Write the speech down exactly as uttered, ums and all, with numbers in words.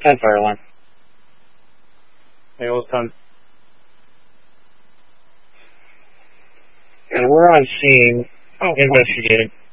ten fire alarm. Hey, all ten. And we're on scene, investigating.